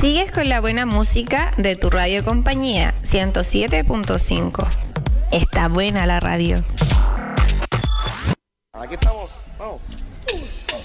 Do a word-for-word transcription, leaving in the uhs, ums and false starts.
Sigues con la buena música de tu radio compañía, ciento siete punto cinco. Está buena la radio. Aquí estamos. Vamos.